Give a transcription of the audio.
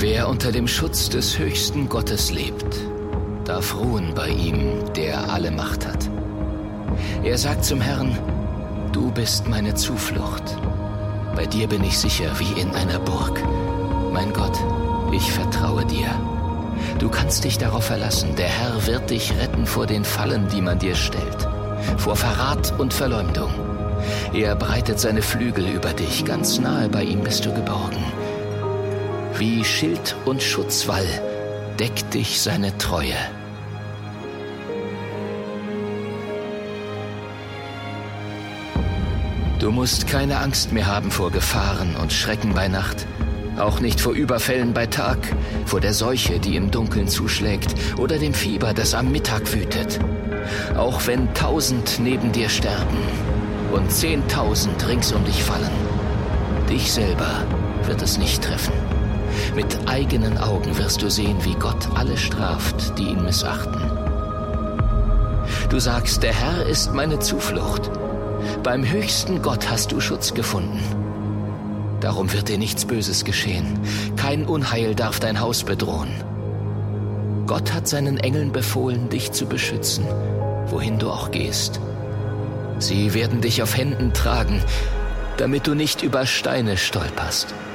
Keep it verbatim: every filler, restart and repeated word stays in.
Wer unter dem Schutz des höchsten Gottes lebt, darf ruhen bei ihm, der alle Macht hat. Er sagt zum Herrn: Du bist meine Zuflucht. Bei dir bin ich sicher wie in einer Burg. Mein Gott, ich vertraue dir. Du kannst dich darauf verlassen, der Herr wird dich retten vor den Fallen, die man dir stellt, vor Verrat und Verleumdung. Er breitet seine Flügel über dich, ganz nahe bei ihm bist du geborgen. Wie Schild und Schutzwall deckt dich seine Treue. Du musst keine Angst mehr haben vor Gefahren und Schrecken bei Nacht, auch nicht vor Überfällen bei Tag, vor der Seuche, die im Dunkeln zuschlägt, oder dem Fieber, das am Mittag wütet. Auch wenn tausend neben dir sterben und zehntausend rings um dich fallen, dich selber wird es nicht treffen. Mit eigenen Augen wirst du sehen, wie Gott alle straft, die ihn missachten. Du sagst, der Herr ist meine Zuflucht. Beim höchsten Gott hast du Schutz gefunden. Darum wird dir nichts Böses geschehen. Kein Unheil darf dein Haus bedrohen. Gott hat seinen Engeln befohlen, dich zu beschützen, wohin du auch gehst. Sie werden dich auf Händen tragen, damit du nicht über Steine stolperst.